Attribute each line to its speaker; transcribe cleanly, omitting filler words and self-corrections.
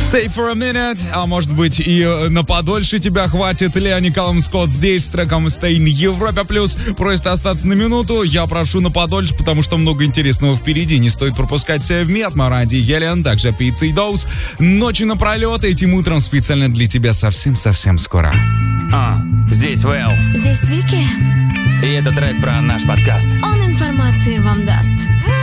Speaker 1: Stay for a minute, а может быть и на подольше тебя хватит. Леони Калум Скотт здесь с треком Stay in Европа Плюс. Просит остаться на минуту, я прошу на подольше, потому что много интересного впереди. Не стоит пропускать Save Me от Маради Елен, также Pizza и Доуз. Ночи напролет, этим утром специально для тебя совсем-совсем скоро.
Speaker 2: Здесь Вэл.
Speaker 3: Здесь Вики.
Speaker 2: И это трек про наш подкаст.
Speaker 3: Он информации вам даст.